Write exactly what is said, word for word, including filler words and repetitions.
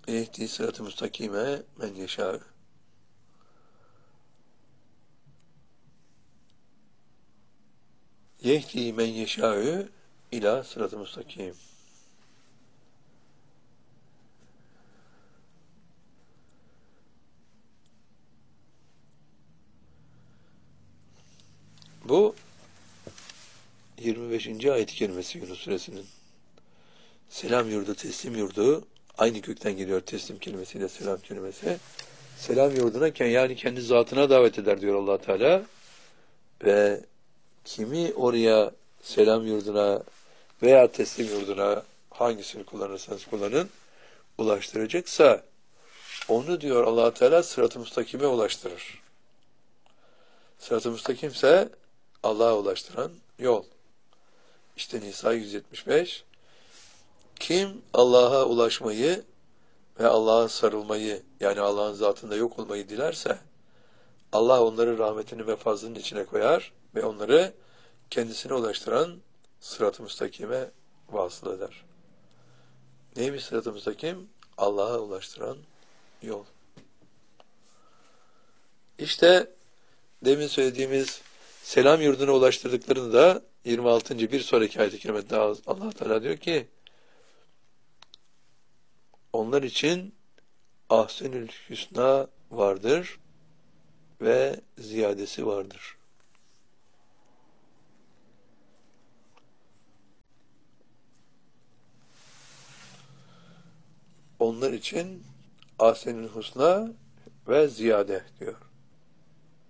Yehdi sırat-ı müstakime men yeşâ. Yehdi men yeşâ'ü ila sırat-ı müstakim. Bu yirmi beşinci ayet-i kerimesi Yunus suresinin. Selam yurdu, teslim yurdu aynı kökten geliyor teslim kelimesiyle selam kelimesi. Selam yurduna yani kendi zatına davet eder diyor Allah Teala. Ve kimi oraya selam yurduna veya teslim yurduna hangisini kullanırsanız kullanın ulaştıracaksa onu diyor Allah Teala sırat-ı müstakime ulaştırır. Sırat-ı müstakimse Allah'a ulaştıran yol. İşte Nisa yüz yetmiş beş. Kim Allah'a ulaşmayı ve Allah'a sarılmayı, yani Allah'ın zatında yok olmayı dilerse, Allah onları rahmetinin ve fazlının içine koyar ve onları kendisine ulaştıran sırat-ı müstakime vasıl eder. Neymiş sırat-ı müstakim? Allah'a ulaştıran yol. İşte demin söylediğimiz selam yurduna ulaştırdıklarını da yirmi altıncı bir sonraki ayet-i kerimede Allah Teala diyor ki onlar için ahsenül hüsna vardır ve ziyadesi vardır. Onlar için ahsenül husna ve ziyade diyor.